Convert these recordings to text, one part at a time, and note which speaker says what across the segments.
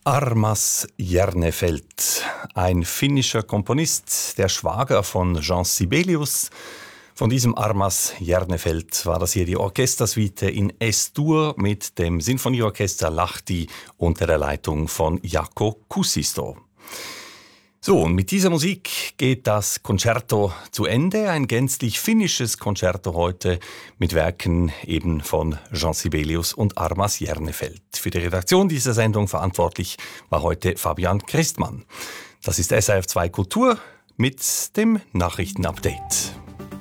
Speaker 1: Armas Järnefelt, ein finnischer Komponist, der Schwager von Jean Sibelius. Von diesem Armas Järnefelt war das hier die Orchestersuite in S-Dur mit dem Sinfonieorchester Lahti unter der Leitung von Jaakko Kuusisto. So, und mit dieser Musik geht das Concerto zu Ende. Ein gänzlich finnisches Concerto heute mit Werken eben von Jean Sibelius und Armas Järnefelt. Für die Redaktion dieser Sendung verantwortlich war heute Fabian Christmann. Das ist SRF 2 Kultur mit dem Nachrichtenupdate.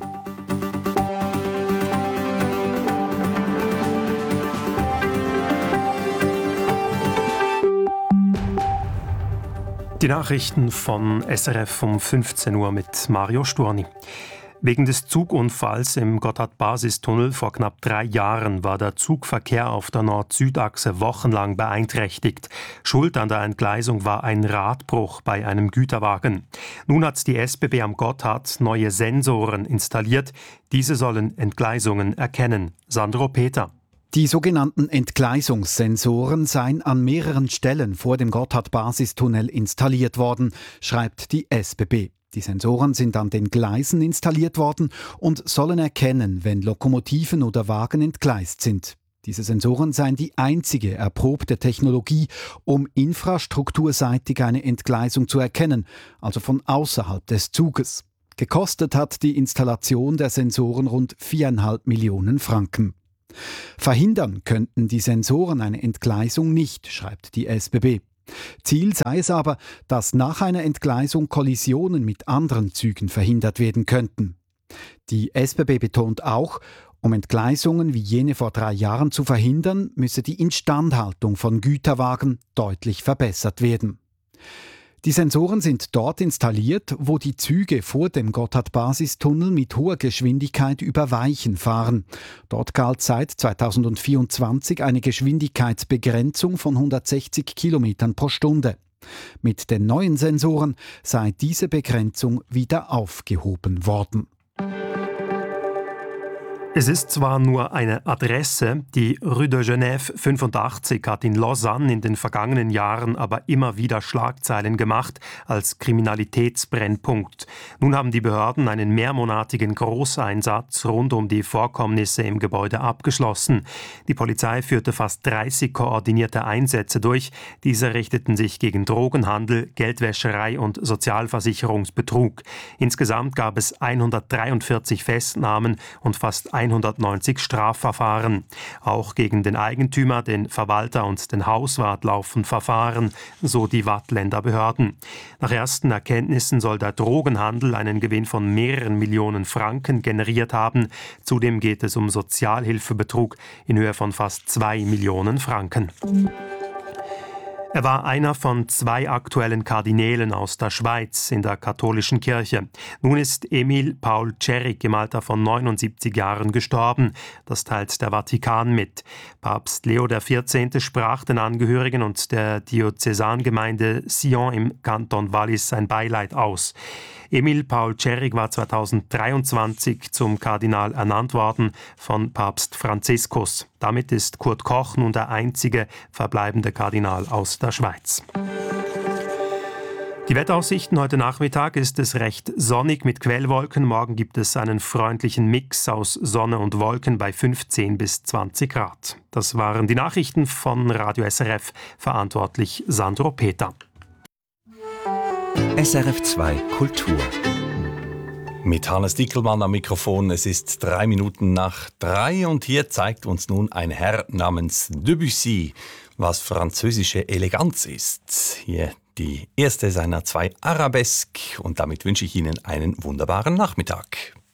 Speaker 2: Die Nachrichten von SRF um 15 Uhr mit Mario Sturni. Wegen des Zugunfalls im Gotthard-Basistunnel vor knapp 3 Jahren war der Zugverkehr auf der Nord-Süd-Achse wochenlang beeinträchtigt. Schuld an der Entgleisung war ein Radbruch bei einem Güterwagen. Nun hat die SBB am Gotthard neue Sensoren installiert. Diese sollen Entgleisungen erkennen. Sandro Peter.
Speaker 3: Die sogenannten Entgleisungssensoren seien an mehreren Stellen vor dem Gotthard-Basistunnel installiert worden, schreibt die SBB. Die Sensoren sind an den Gleisen installiert worden und sollen erkennen, wenn Lokomotiven oder Wagen entgleist sind. Diese Sensoren seien die einzige erprobte Technologie, um infrastrukturseitig eine Entgleisung zu erkennen, also von außerhalb des Zuges. Gekostet hat die Installation der Sensoren rund 4,5 Millionen Franken. Verhindern könnten die Sensoren eine Entgleisung nicht, schreibt die SBB. Ziel sei es aber, dass nach einer Entgleisung Kollisionen mit anderen Zügen verhindert werden könnten. Die SBB betont auch, um Entgleisungen wie jene vor 3 Jahren zu verhindern, müsse die Instandhaltung von Güterwagen deutlich verbessert werden. Die Sensoren sind dort installiert, wo die Züge vor dem Gotthard-Basistunnel mit hoher Geschwindigkeit über Weichen fahren. Dort galt seit 2024 eine Geschwindigkeitsbegrenzung von 160 Kilometern pro Stunde. Mit den neuen Sensoren sei diese Begrenzung wieder aufgehoben worden.
Speaker 2: Es ist zwar nur eine Adresse, die Rue de Genève 85 hat in Lausanne in den vergangenen Jahren aber immer wieder Schlagzeilen gemacht als Kriminalitätsbrennpunkt. Nun haben die Behörden einen mehrmonatigen Großeinsatz rund um die Vorkommnisse im Gebäude abgeschlossen. Die Polizei führte fast 30 koordinierte Einsätze durch. Diese richteten sich gegen Drogenhandel, Geldwäscherei und Sozialversicherungsbetrug. Insgesamt gab es 143 Festnahmen und fast 190 Strafverfahren. Auch gegen den Eigentümer, den Verwalter und den Hauswart laufen Verfahren, so die Waadtländer Behörden. Nach ersten Erkenntnissen soll der Drogenhandel einen Gewinn von mehreren Millionen Franken generiert haben. Zudem geht es um Sozialhilfebetrug in Höhe von fast 2 Millionen Franken. Er war einer von 2 aktuellen Kardinälen aus der Schweiz in der katholischen Kirche. Nun ist Emil Paul Cerik im Alter von 79 Jahren gestorben. Das teilt der Vatikan mit. Papst Leo XIV. Sprach den Angehörigen und der Diözesangemeinde Sion im Kanton Wallis sein Beileid aus. Emil Paul Cerik war 2023 zum Kardinal ernannt worden von Papst Franziskus. Damit ist Kurt Koch nun der einzige verbleibende Kardinal aus der Schweiz. Die Wetteraussichten heute Nachmittag ist es recht sonnig mit Quellwolken. Morgen gibt es einen freundlichen Mix aus Sonne und Wolken bei 15 bis 20 Grad. Das waren die Nachrichten von Radio SRF, verantwortlich Sandro Peter.
Speaker 4: SRF 2 Kultur.
Speaker 1: Mit Hannes Dickelmann am Mikrofon. Es ist 3 Minuten nach 3 und hier zeigt uns nun ein Herr namens Debussy, was französische Eleganz ist. Hier die erste seiner 2 Arabesques und damit wünsche ich Ihnen einen wunderbaren Nachmittag.